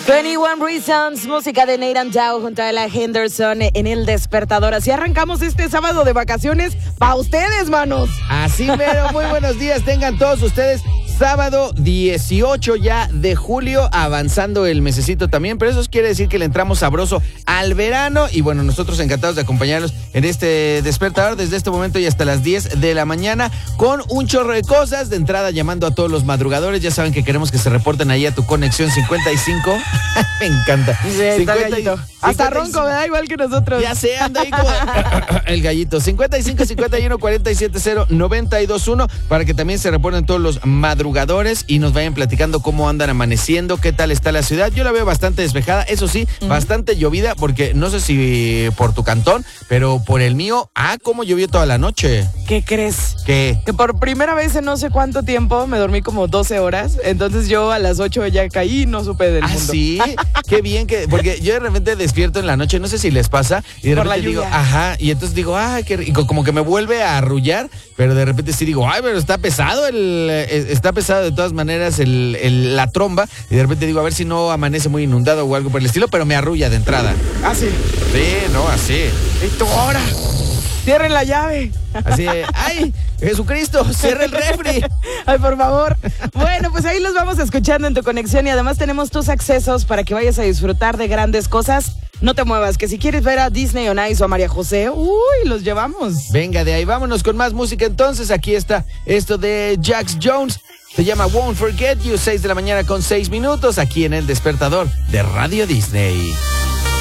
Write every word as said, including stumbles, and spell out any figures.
veintiuno Reasons, música de Nathan Dow junto a Ella Henderson en El Despertador. Así arrancamos este sábado de vacaciones para ustedes, manos. Así mero, muy buenos días tengan todos ustedes. Sábado dieciocho ya de julio, avanzando el mesecito también, pero eso quiere decir que le entramos sabroso al verano y bueno, nosotros encantados de acompañarlos en este despertador desde este momento y hasta las diez de la mañana con un chorro de cosas. De entrada llamando a todos los madrugadores, ya saben que queremos que se reporten ahí a tu conexión cincuenta y cinco. Me encanta. Sí, cincuenta, y, hasta ronco, me da igual que nosotros. Ya se anda ahí como el gallito. cincuenta y cinco, cincuenta y uno, cuarenta y siete, cero, noventa y dos, uno para que también se reporten todos los madrugadores y nos vayan platicando cómo andan amaneciendo, qué tal está la ciudad. Yo la veo bastante despejada, eso sí, uh-huh. bastante llovida, porque no sé si por tu cantón, pero por el mío, ah, cómo llovió toda la noche. ¿Qué crees? ¿Qué? Que por primera vez en no sé cuánto tiempo me dormí como doce horas, entonces yo a las ocho ya caí y no supe del ¿Ah, mundo. sí? Qué bien que, porque yo de repente despierto en la noche, no sé si les pasa, y de por repente la digo, lluvia. ajá, y entonces digo, ay, qué rico, como que me vuelve a arrullar, pero de repente sí digo, ay, pero está pesado el, está pesado de todas maneras el, el, la tromba, y de repente digo, a ver si no amanece muy inundado o algo por el estilo, pero me arrulla de entrada. ¿Ah, sí? Sí, no, así. ¿Y tú ahora? Cierren la llave. Así, ay, Jesucristo, cierra el refri. Ay, por favor. Bueno, pues ahí los vamos escuchando en tu conexión y además tenemos tus accesos para que vayas a disfrutar de grandes cosas. No te muevas, que si quieres ver a Disney on Ice o a María José, uy, los llevamos. Venga, de ahí vámonos con más música entonces. Aquí está esto de Jax Jones. Se llama Won't Forget You, seis de la mañana con seis minutos, aquí en El Despertador de Radio Disney.